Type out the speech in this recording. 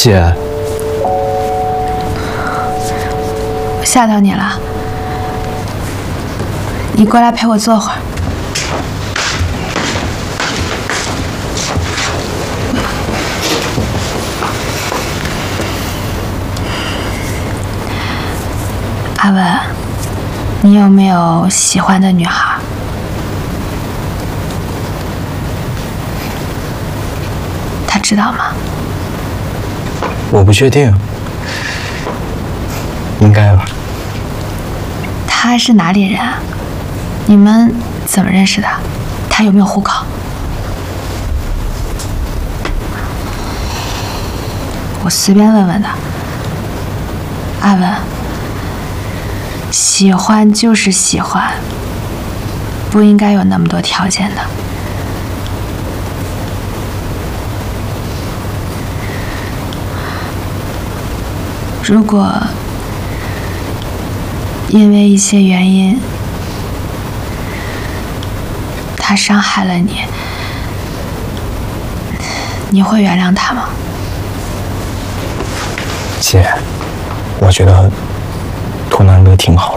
姐， 我吓到你了，你过来陪我坐会儿。阿文，你有没有喜欢的女孩？她知道吗？ 我不确定，应该吧。 她是哪里人啊？你们怎么认识的？她有没有户口？我随便问问的。阿文，喜欢就是喜欢，不应该有那么多条件的。如果因为一些原因，他伤害了你，你会原谅他吗？ 姐，我觉得图南哥挺好。